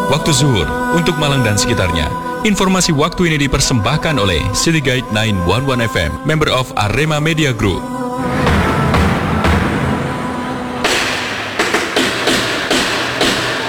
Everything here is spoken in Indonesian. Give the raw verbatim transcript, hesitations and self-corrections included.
waktu zuhur untuk Malang dan sekitarnya. Informasi waktu ini dipersembahkan oleh City Guide sembilan satu satu F M, member of Arema Media Group.